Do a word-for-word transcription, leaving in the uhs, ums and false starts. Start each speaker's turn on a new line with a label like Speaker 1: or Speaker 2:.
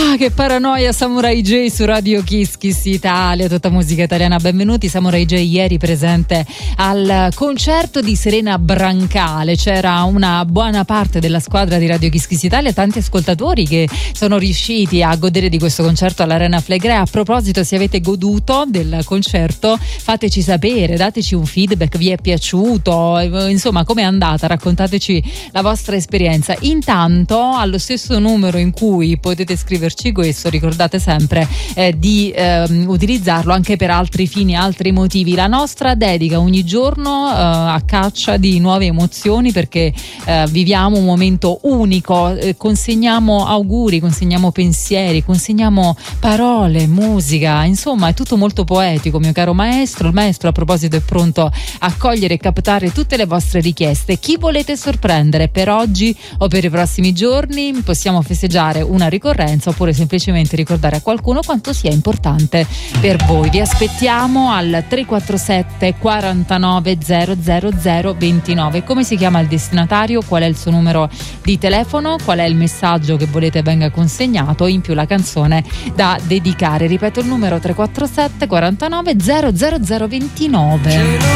Speaker 1: Ah, che paranoia, Samurai J su Radio Kiss Kiss Italia, tutta musica italiana. Benvenuti. Samurai J ieri presente al concerto di Serena Brancale. C'era una buona parte della squadra di Radio Kiss Kiss Italia, tanti ascoltatori che sono riusciti a godere di questo concerto all'Arena Flegrea. A proposito, se avete goduto del concerto, fateci sapere, dateci un feedback, vi è piaciuto, insomma, com'è andata, raccontateci la vostra esperienza. Intanto, allo stesso numero in cui potete scriverci questo, ricordate sempre eh, di eh, utilizzarlo anche per altri fini, altri motivi. La nostra dedica ogni giorno eh, a caccia di nuove emozioni, perché eh, viviamo un momento unico, eh, consegniamo auguri, consegniamo pensieri, consegniamo parole, musica, insomma è tutto molto poetico, mio caro maestro. Il maestro, a proposito, è pronto a cogliere e captare tutte le vostre richieste. Chi volete sorprendere per oggi o per i prossimi giorni? Possiamo festeggiare una ricorrenza oppure semplicemente ricordare a qualcuno quanto sia importante per voi. Vi aspettiamo al tre quattro sette quarantanove zero zero zero ventinove. Come si chiama il destinatario? Qual è il suo numero di telefono? Qual è il messaggio che volete venga consegnato? In più la canzone da dedicare. Ripeto il numero: tre quattro sette quarantanove zero zero zero ventinove.